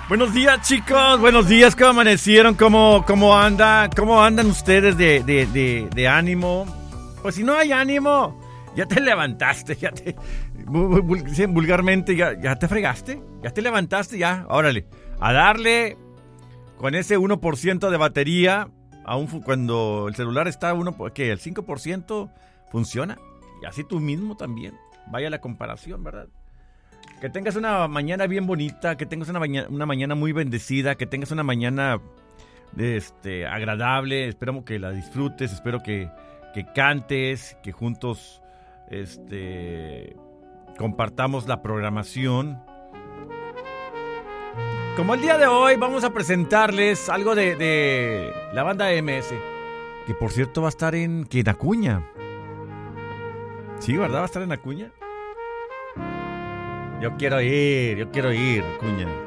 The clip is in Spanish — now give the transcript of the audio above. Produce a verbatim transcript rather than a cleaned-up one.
Buenos días, chicos. Buenos días. ¿Cómo amanecieron? ¿Cómo, cómo anda? ¿Cómo andan ustedes de, de, de, de ánimo? Pues si no hay ánimo, ya te levantaste, ya te... vulgarmente, ya, ya te fregaste, ya te levantaste, ya, órale. A darle con ese uno por ciento de batería, aún cuando el celular está a uno, que el cinco por ciento funciona. Y así tú mismo también. Vaya la comparación, ¿verdad? Que tengas una mañana bien bonita, que tengas una mañana, una mañana muy bendecida, que tengas una mañana este, agradable. Espero que la disfrutes, espero que, que cantes, que juntos este, compartamos la programación. Como el día de hoy vamos a presentarles algo de, de la banda M S, que por cierto va a estar en, que en Acuña. Sí, ¿verdad? Va a estar en Acuña. Yo quiero ir, yo quiero ir, Acuña.